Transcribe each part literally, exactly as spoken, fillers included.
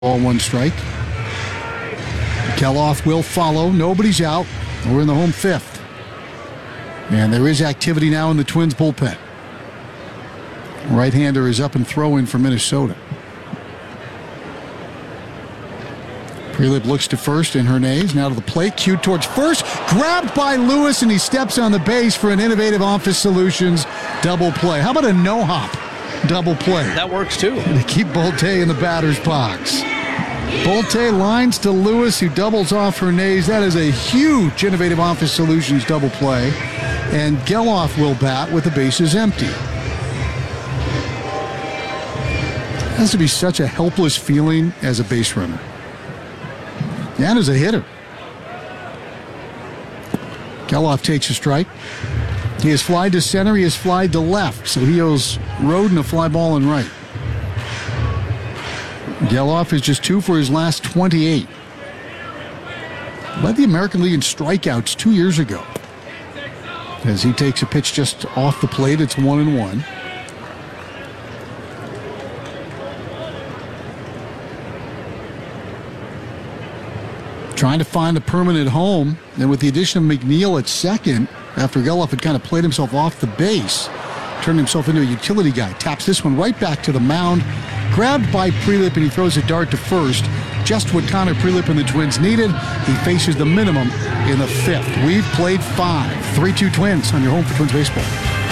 Ball, one strike. Geloff will follow. Nobody's out. We're in the home fifth. And there is activity now in the Twins bullpen. Right-hander is up and throwing for Minnesota. Prelip looks to first, and Hernandez now to the plate, cued towards first, grabbed by Lewis, and he steps on the base for an innovative Office Solutions double play. How about a no-hop double play? That works too. And to keep Bolte in the batter's box. Bolte lines to Lewis, who doubles off Hernandez. That is a huge innovative Office Solutions double play. And Geloff will bat with the bases empty. It has to be such a helpless feeling as a base runner. And as a hitter. Geloff takes a strike. He has flied to center. He has flied to left. So he owes Roden a fly ball and right. Geloff is just two for his last twenty-eight. Led the American League in strikeouts two years ago. As he takes a pitch just off the plate, it's one and one. Trying to find a permanent home. And with the addition of McNeil at second, after Geloff had kind of played himself off the base, turned himself into a utility guy. Taps this one right back to the mound. Grabbed by Prelip, and he throws a dart to first. Just what Connor Prelip and the Twins needed. He faces the minimum in the fifth. We've played five. three two Twins on your home for Twins baseball.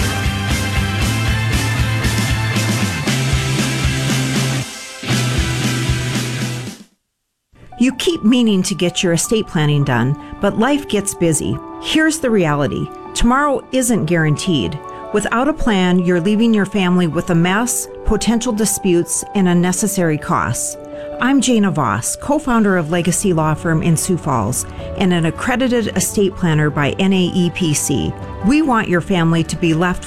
You keep meaning to get your estate planning done, but life gets busy. Here's the reality. Tomorrow isn't guaranteed. Without a plan, you're leaving your family with a mess, potential disputes, and unnecessary costs. I'm Jana Voss, co-founder of Legacy Law Firm in Sioux Falls, and an accredited estate planner by N A E P C. We want your family to be left